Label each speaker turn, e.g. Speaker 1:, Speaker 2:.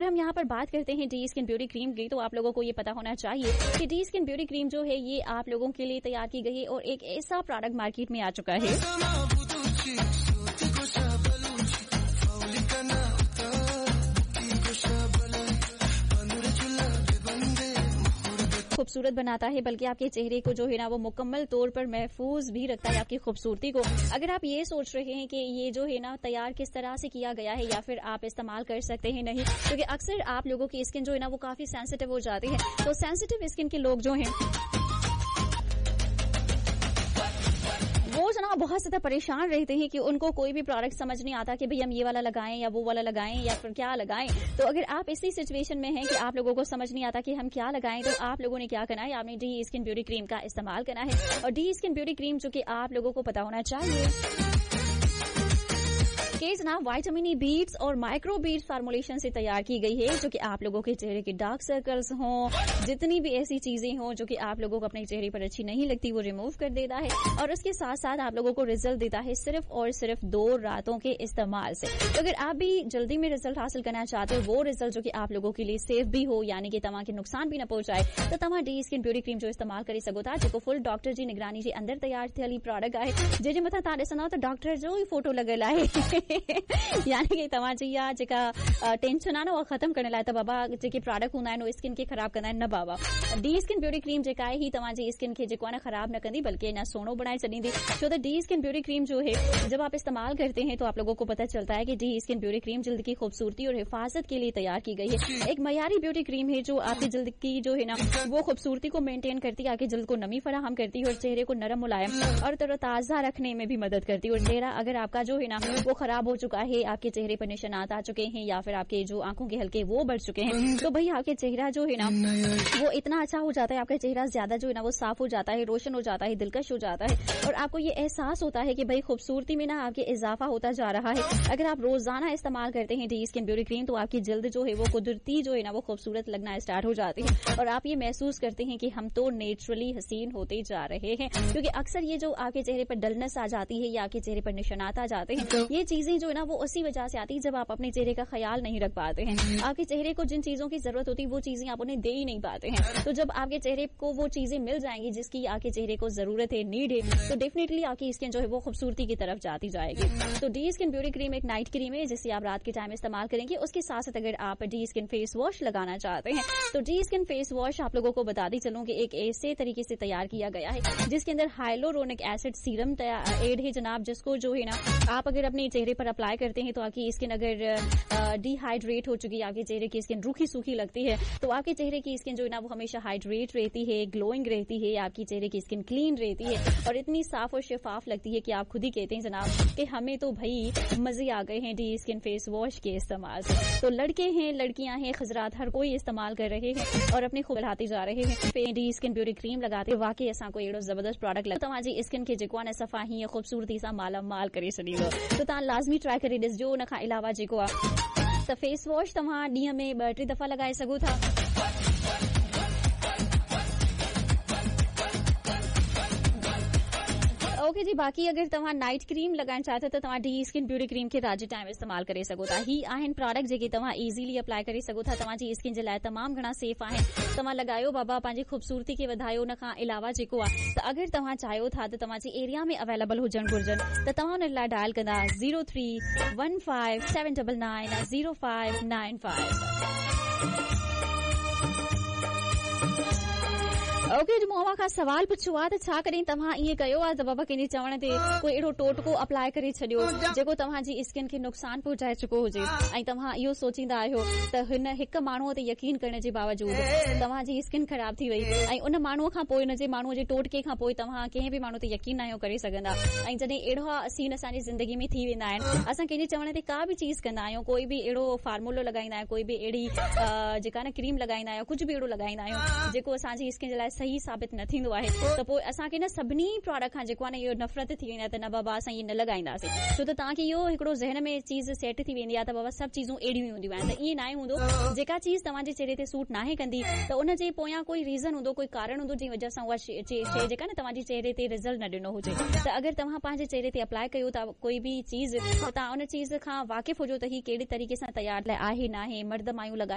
Speaker 1: हम यहाँ पर बात करते हैं डी स्किन ब्यूटी क्रीम की, तो आप लोगों को ये पता होना चाहिए कि डी स्किन ब्यूटी क्रीम जो है ये आप लोगों के लिए तैयार की गई है और एक ऐसा प्रोडक्ट मार्केट में आ चुका है खूबसूरत बनाता है, बल्कि आपके चेहरे को जो है ना वो मुकम्मल तौर पर महफूज भी रखता है आपकी खूबसूरती को। अगर आप ये सोच रहे हैं कि ये जो है ना तैयार किस तरह से किया गया है या फिर आप इस्तेमाल कर सकते हैं, नहीं, क्योंकि अक्सर आप लोगों की स्किन जो है ना वो काफी सेंसिटिव हो जाती है। तो सेंसिटिव स्किन के लोग जो हैं वो जना बहुत ज्यादा परेशान रहते हैं कि उनको कोई भी प्रोडक्ट समझ नहीं आता कि भाई हम ये वाला लगाएं या वो वाला लगाएं या फिर क्या लगाएं। तो अगर आप इसी सिचुएशन में हैं कि आप लोगों को समझ नहीं आता कि हम क्या लगाएं, तो आप लोगों ने क्या करना है, आपने डी स्किन ब्यूटी क्रीम का इस्तेमाल करना है। और डी स्किन ब्यूटी क्रीम जो कि आप लोगों को पता होना चाहिए कि जनाब विटामिन ई बीड्स और माइक्रो बीड्स फार्मूलेशन से तैयार की गई है, जो कि आप लोगों के चेहरे के डार्क सर्कल्स हों, जितनी भी ऐसी चीजें हों जो कि आप लोगों को अपने चेहरे पर अच्छी नहीं लगती, वो रिमूव कर देता है। और उसके साथ साथ आप लोगों को रिजल्ट देता है सिर्फ और सिर्फ 2 रातों के इस्तेमाल से। तो अगर आप भी जल्दी में रिजल्ट हासिल करना चाहते हो, वो रिजल्ट जो कि आप लोगों के लिए सेफ भी हो, यानी कि तमा के नुकसान भी न पहुंचाए, तो तमा डी स्किन ब्यूटी क्रीम जो इस्तेमाल करी सको था, जो फुल डॉक्टर जी निगरानी जे अंदर तैयार थियली प्रोडक्ट आहे, जे मथा तव्हां ॾिसंदव त डॉक्टर जो ही फोटो लॻल आहे यानी कि तव्हांजी इहा जेका टेंशन आहे न उहा ख़तम करण लाइ त बाबा जेके प्रोडक्ट हूंदा आहिनि उहे स्किन खे ख़राब कंदा आहिनि न बाबा। डी स्किन ब्यूटी क्रीम जेका आहे ही तव्हांजी स्किन खे जेको आहे न ख़राब न कंदी, बल्कि अञा सोनो बनाए छॾींदी। छो त डी स्किन ब्यूटी क्रीम जो है जब आप इस्तेमाल करते हैं तो आप लोगों को पता चलता है कि डी स्किन ब्यूटी क्रीम जल्द की खूबसूरती और हिफाजत के लिए तैयार की गई है। एक मयारी ब्यूटी क्रीम है जो आपकी जल्द की जो है ना वो खूबसूरती को मेंटेन करती है, आपकी जल्द को नमी फराहम करती है और चेहरे को नरम मुलायम और तरोताजा रखने में भी मदद करती है। और चेहरा अगर आपका जो है ना वो खराब हो चुका है, आपके चेहरे पर निशानात आ चुके हैं या फिर आपके जो आंखों के हल्के वो बढ़ चुके हैं, तो भाई आपके चेहरा जो है ना वो इतना अच्छा हो जाता है, आपका चेहरा ज्यादा जो है ना वो साफ हो जाता है, रोशन हो जाता है, दिलकश हो जाता है और आपको ये एहसास होता है कि भाई खूबसूरती में ना आपके इजाफा होता जा रहा है। अगर आप रोजाना इस्तेमाल करते हैं डी स्किन ब्यूटी क्रीम तो आपकी जल्द जो है वो कुदरती जो है ना वो खूबसूरत लगना स्टार्ट हो जाती है और आप ये महसूस करते हैं कि हम तो नेचुरली हसीन होते जा रहे हैं। क्योंकि अक्सर ये जो आपके चेहरे पर डलनेस आ जाती है या आपके चेहरे पर निशानात आ जाते हैं, ये चीजें जो है ना वो उसी वजह से आती है जब आप अपने चेहरे का ख्याल नहीं रख पाते हैं। आपके चेहरे को जिन चीजों की जरूरत होती है वो चीजें आप उन्हें दे ही नहीं पाते हैं। तो जब आपके चेहरे को वो चीजें मिल जाएंगी जिसकी आपके चेहरे को जरूरत है, नीड है, तो डेफिनेटली आपकी स्किन जो है वो खूबसूरती की तरफ जाती जाएगी। तो डी स्किन ब्यूटी क्रीम एक नाइट क्रीम है जिसे आप रात के टाइम इस्तेमाल करेंगे। उसके साथ साथ अगर आप डी स्किन फेस वॉश लगाना चाहते हैं तो डी स्किन फेस वॉश आप लोगों को बताती चलूं कि एक ऐसे तरीके से तैयार किया गया है जिसके अंदर हाइलोरोनिक एसिड सीरम एड है जनाब, जिसको जो है ना आप अगर अपने चेहरे पर अप्लाई करते हैं तो आपकी स्किन अगर डिहाइड्रेट हो चुकी है, आपके चेहरे की स्किन रूखी सूखी लगती है, तो आपके चेहरे की स्किन जो है ना वो हमेशा हाइड्रेट रहती है, ग्लोइंग रहती है, आपकी चेहरे की स्किन क्लीन रहती है और इतनी साफ और शफाफ लगती है कि आप खुद ही कहते हैं जनाब कि हमें तो भाई मजे आ गए हैं डी स्किन फेस वॉश के इस्तेमाल से। तो लड़के हैं, लड़कियां हैं, खजरात हर कोई इस्तेमाल कर रहे हैं और अपनी खूब बढ़ाते जा रहे हैं। डी स्किन ब्यूटी क्रीम लगाते वाकई असां को एड़ो जबरदस्त प्रोडक्ट लगे तव्हांजी स्किन के जेको आहे सफ़ा हीअं खूबसूरती सां माला माल करे छॾींदो। तो तव्हां लाज़मी ट्राई करे ॾिसजो। उन खां अलावा जेको आहे त फेस वॉश तव्हां ॾींहं में 2-3 दफ़ा लगाए सघो था। ओके जी, बाकी अगर तव्हां नाइट क्रीम लगाइण चाहते त तव्हां डी स्किन ब्यूटी क्रीम के रात जे टाइम इस्तेमाल करे सघो था। ही आहिनि प्रोडक्ट जेके तव्हां इज़ीली अप्लाई करे सघो था, तव्हांजी स्किन जे लाइ तमामु घणा सेफ आहिनि। तव्हां लगायो बाबा, पंहिंजी खूबसूरती खे वधायो। उन खां अलावा जेको आहे त अगर तव्हां चाहियो था त तव्हांजी एरिया में अवेलेबल हुजण घुर्जनि त तव्हां उन लाइ डायल कंदा 031579900595। ओके, मूं खां सवाल पुछियो आहे त छा कॾहिं तव्हां ईअं कयो आहे त बाबा कंहिंजे चवण ते कोई अहिड़ो टोटको अप्लाई करे छॾियो जेको तव्हांजी स्किन खे नुक़सान पहुचाए चुको हुजे ऐं तव्हां इहो सोचींदा आहियो त हिन हिकु माण्हूअ ते यकीन करण जे बावजूद तव्हांजी स्किन ख़राब थी वई ऐं उन माण्हूअ खां पोइ, हुन जे माण्हूअ जे टोटके खां पोइ तव्हां कंहिं बि माण्हू ते यकीन न आहियो करे सघंदा। ऐं जॾहिं अहिड़ा सीन असांजी ज़िंदगी में थी वेंदा आहिनि, असां कंहिंजे चवण ते का बि चीज़ कंदा आहियूं, कोई बि अहिड़ो फार्मूलो लॻाईंदा आहियूं, कोई बि अहिड़ी जेका न क्रीम लॻाईंदा आहियूं, कुझु बि अहिड़ो लॻाईंदा आहियूं जेको असांजी स्किन जे लाइ सही साबित न थींदो आहे, त पोइ असांखे न सभिनी प्रोडक्ट खां जेको आहे न इहो नफ़रत थी वेंदी आहे त न बाबा असां इहे न लॻाईंदासीं। छो त तव्हांखे इहो हिकिड़ो ज़हन में चीज़ सेट थी वेंदी आहे त बाबा सभु चीज़ूं अहिड़ियूं हूंदियूं आहिनि, त ईअं न हूंदो। जेका चीज़ तव्हांजे चेहरे ते सूट नाहे कंदी त उन जे पोयां कोई रीज़न हूंदो, कोई कारण हूंदो जंहिं वजह सां उहा शइ जेका न तव्हांजे चेहरे ते रिज़ल्ट न ॾिनो हुजे। त अगरि तव्हां पंहिंजे चेहरे ते अप्लाई कयो था कोई बि चीज़, त तव्हां उन चीज़ खां वाक़िफ़ हुजो त ही कहिड़े तरीक़े सां तयार आहे नाहे। मर्द मायूं लॻाए